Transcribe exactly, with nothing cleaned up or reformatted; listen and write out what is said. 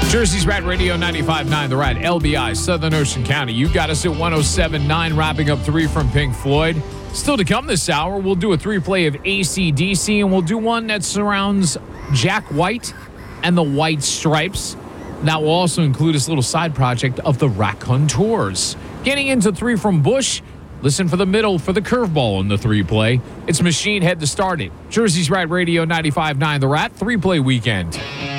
Jersey's Rat Radio ninety-five point nine, The Rat, L B I, Southern Ocean County. You got us at one oh seven point nine, wrapping up three from Pink Floyd. Still to come this hour, we'll do a three-play of A C D C, and we'll do one that surrounds Jack White and the White Stripes. That will also include this little side project of the Raconteurs. Getting into three from Bush, listen for the middle for the curveball in the three-play. It's Machine Head to start it. Jersey's Rat Radio ninety-five point nine, The Rat, three-play weekend.